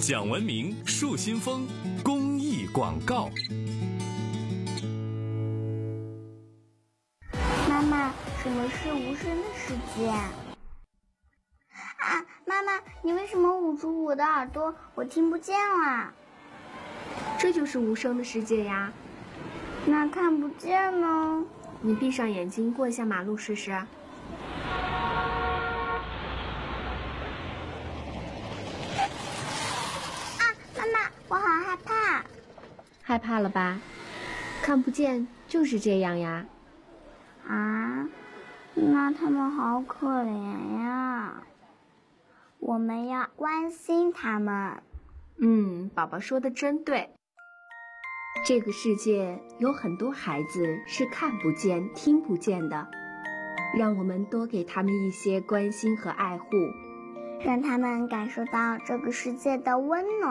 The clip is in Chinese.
讲文明树新风公益广告。 妈妈，什么是无声的世界？妈妈，你为什么捂住我的耳朵？我听不见了。 这就是无声的世界呀。 那看不见呢？ 你闭上眼睛过一下马路试试。 妈妈，我好害怕。 害怕了吧？看不见就是这样呀。 那他们好可怜呀。我们要关心他们。 宝宝说的真对。这个世界有很多孩子是看不见、听不见的，让我们多给他们一些关心和爱护， 让他们感受到这个世界的温暖。